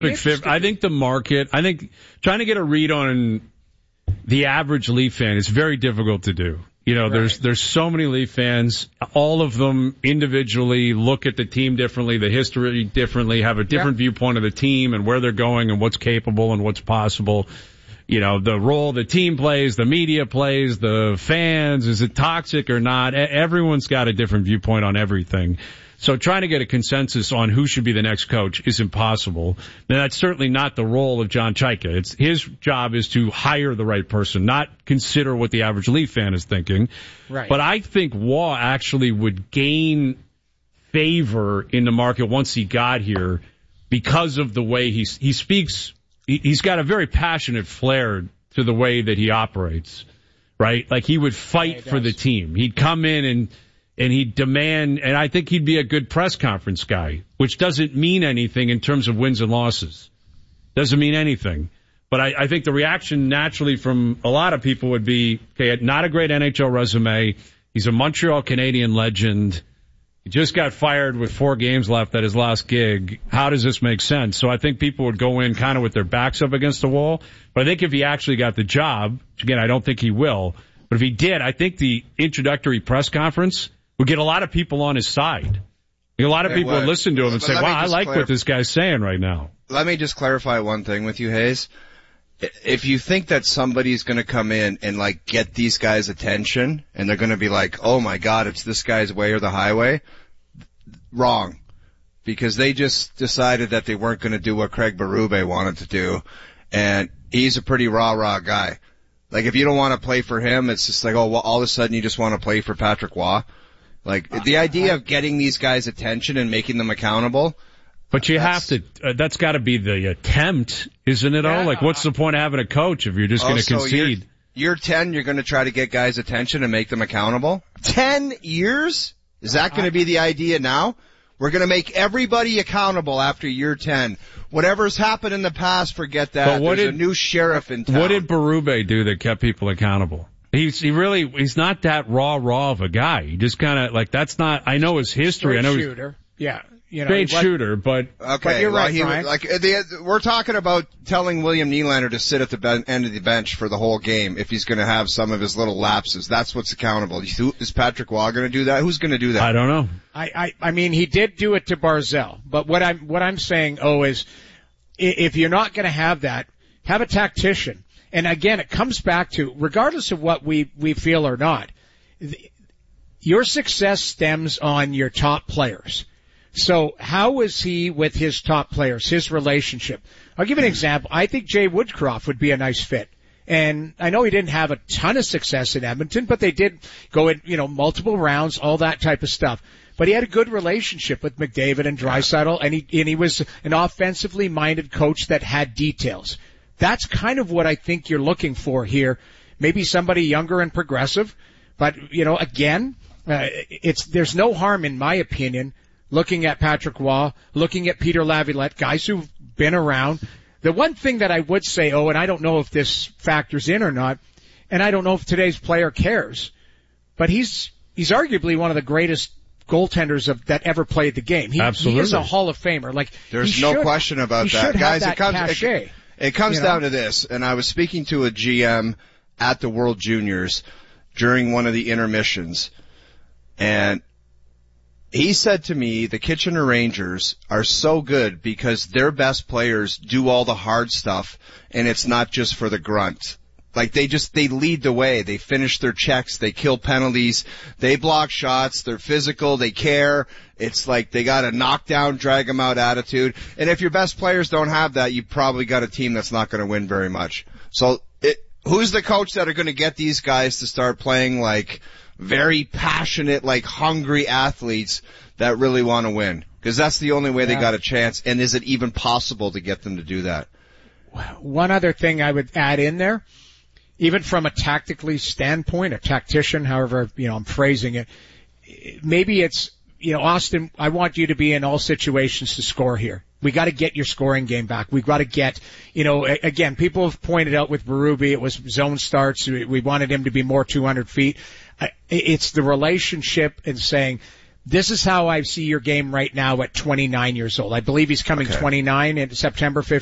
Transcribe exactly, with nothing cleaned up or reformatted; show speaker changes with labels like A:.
A: I think the market, I think trying to get a read on the average Leaf fan is very difficult to do. You know, right. there's there's so many Leaf fans. All of them individually look at the team differently, the history differently, have a different yeah. viewpoint of the team and where they're going and what's capable and what's possible. You know, the role the team plays, the media plays, the fans, is it toxic or not? Everyone's got a different viewpoint on everything. So trying to get a consensus on who should be the next coach is impossible. Now, that's certainly not the role of John Chayka. It's his job is to hire the right person, not consider what the average Leaf fan is thinking.
B: Right.
A: But I think Waugh actually would gain favor in the market once he got here because of the way he he speaks. He, he's got a very passionate flair to the way that he operates, right? Like he would fight yeah, he for the team. He'd come in and And he'd demand, and I think he'd be a good press conference guy, which doesn't mean anything in terms of wins and losses. Doesn't mean anything. But I, I think the reaction naturally from a lot of people would be, okay, not a great N H L resume. He's a Montreal Canadian legend. He just got fired with four games left at his last gig. How does this make sense? So I think people would go in kind of with their backs up against the wall. But I think if he actually got the job, which again, I don't think he will, but if he did, I think the introductory press conference would get a lot of people on his side. A lot of people would listen to him and say, wow, I like what this guy's saying right now.
C: Let me just clarify one thing with you, Hayes. If you think that somebody's going to come in and, like, get these guys' attention, and they're going to be like, oh, my God, it's this guy's way or the highway, wrong. Because they just decided that they weren't going to do what Craig Berube wanted to do, and he's a pretty rah-rah guy. Like, if you don't want to play for him, it's just like, oh, well, all of a sudden you just want to play for Patrick Waugh. Like, the idea of getting these guys' attention and making them accountable.
A: But you have to, uh, that's got to be the attempt, isn't it? Yeah. All? Like, what's the point of having a coach if you're just oh, going to so concede?
C: Year, year ten, you're going to try to get guys' attention and make them accountable? Ten years? Is that going to be the idea now? We're going to make everybody accountable after year ten. Whatever's happened in the past, forget that. But what There's did, a new sheriff in town.
A: What did Berube do that kept people accountable? He's, he really, he's not that raw, raw of a guy. He just kind of, like, that's not, I know his history.
B: Straight
A: I know
B: shooter. Yeah. You know,
A: great shooter, but.
C: Okay.
B: But you're
C: well,
B: right,
C: he,
B: Brian.
C: Like, the, we're talking about telling William Nylander to sit at the ben, end of the bench for the whole game if he's going to have some of his little lapses. That's what's accountable. Is Patrick Waugh going to do that? Who's going to do that?
A: I don't know.
B: I, I, I mean, he did do it to Barzal. But what I'm, what I'm saying, oh, is if you're not going to have that, have a tactician. And again, it comes back to, regardless of what we, we feel or not, your success stems on your top players. So how is he with his top players, his relationship? I'll give you an example. I think Jay Woodcroft would be a nice fit. And I know he didn't have a ton of success in Edmonton, but they did go in, you know, multiple rounds, all that type of stuff. But he had a good relationship with McDavid and Draisaitl, and he, and he was an offensively minded coach that had details. That's kind of what I think you're looking for here. Maybe somebody younger and progressive, but, you know, again, uh, it's, there's no harm, in my opinion, looking at Patrick Waugh, looking at Peter Laviolette, guys who've been around. The one thing that I would say, oh, and I don't know if this factors in or not, and I don't know if today's player cares, but he's, he's arguably one of the greatest goaltenders of, that ever played the game. He,
A: Absolutely.
B: He is a Hall of Famer. Like,
C: there's no
B: should,
C: question about
B: he
C: that.
B: Should
C: Guys,
B: have that
C: it comes,
B: cachet.
C: it, It comes
B: you know?
C: down to this, and I was speaking to a G M at the World Juniors during one of the intermissions, and he said to me, the Kitchener Rangers are so good because their best players do all the hard stuff, and it's not just for the grunt. Like, they just, they lead the way. They finish their checks. They kill penalties. They block shots. They're physical. They care. It's like they got a knockdown, drag them out attitude. And if your best players don't have that, you probably got a team that's not going to win very much. So, it, who's the coach that are going to get these guys to start playing like very passionate, like hungry athletes that really want to win? Because that's the only way yeah. they got a chance. And is it even possible to get them to do that?
B: One other thing I would add in there, even from a tactically standpoint, a tactician, however, you know, I'm phrasing it, maybe it's, you know, Austin, I want you to be in all situations to score here. We got to get your scoring game back. We've got to get, you know, again, people have pointed out with Berube, it was zone starts. We wanted him to be more two hundred feet. It's the relationship and saying, This is how I see your game right now at twenty-nine years old. I believe he's coming
C: Okay.
B: twenty-nine in September fifteenth.